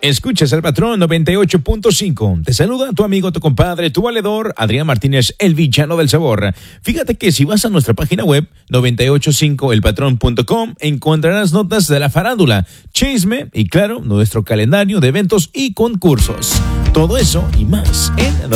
Escuchas al Patrón 98.5. Te saluda tu amigo, tu compadre, tu valedor, Adrián Martínez, el villano del sabor. Fíjate que si vas a nuestra página web 985elpatrón.com encontrarás notas de la farándula, chisme y claro, nuestro calendario de eventos y concursos. Todo eso y más en